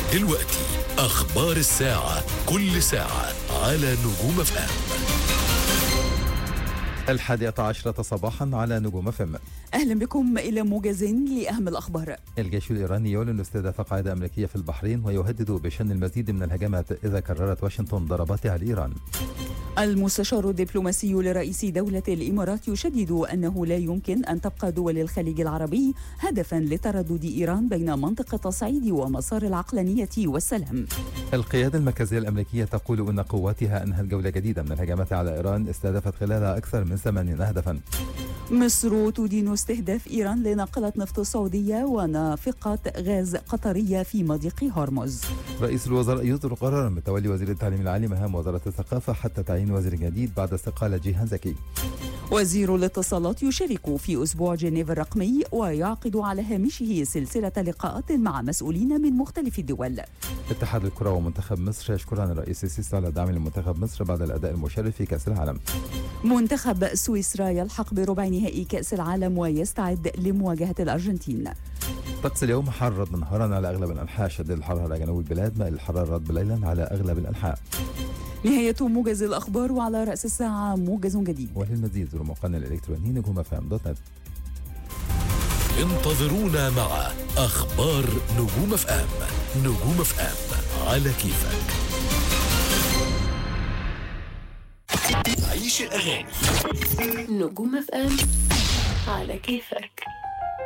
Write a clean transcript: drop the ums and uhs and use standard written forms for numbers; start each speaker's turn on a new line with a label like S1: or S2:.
S1: دلوقتي أخبار الساعة، كل ساعة على نجوم FM.
S2: 11 صباحا على نجوم FM.
S3: أهلا بكم إلى موجز لأهم الأخبار.
S2: الجيش الإيراني يعلن استهداف قاعدة أمريكية في البحرين ويهدد بشن المزيد من الهجمات إذا كررت واشنطن ضرباتها على إيران.
S3: المستشار الدبلوماسي لرئيس دولة الإمارات يشدد أنه لا يمكن أن تبقى دول الخليج العربي هدفا لتردد إيران بين منطقة الصعيد ومسار العقلانية والسلام.
S2: القيادة المركزية الأمريكية تقول أن قواتها أنهت جولة جديدة من الهجمات على إيران استهدفت خلالها أكثر من 80 هدفا.
S3: مصر تدين استهداف إيران لناقلة نفط سعودية ونافقة غاز قطرية في مضيق هرمز.
S2: رئيس الوزراء يصدر قرارا بتولي وزير التعليم العالي مهام وزارة الثقافة حتى تعيين وزير جديد بعد استقالة جيهان زكي.
S3: وزير الاتصالات يشارك في أسبوع جنيف الرقمي ويعقد على هامشه سلسلة لقاءات مع مسؤولين من مختلف الدول.
S2: اتحاد الكرة ومنتخب مصر يشكران الرئيس السيسي على دعم لمنتخب مصر بعد الأداء المشرف في كأس العالم.
S3: منتخب سويسرا يلحق بربع نهائي كأس العالم ويستعد لمواجهة الأرجنتين.
S2: طقس اليوم حار نهارا على أغلب الأنحاء، شديد الحرارة على جنوب البلاد، مائل الحرارة رطب ليلا على أغلب الأنحاء.
S3: نهاية موجز الأخبار، وعلى رأس الساعة موجز جديد.
S2: وللمزيد زوروا موقعنا الإلكتروني نجومفم.net.
S1: انتظرونا مع أخبار نجوم FM. نجوم FM على كيفك. عيش الأغاني.
S4: نجوم FM على كيفك.